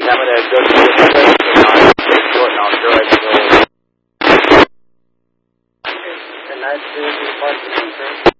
I'm going to go to the place and I'll direct you. And that's the parking,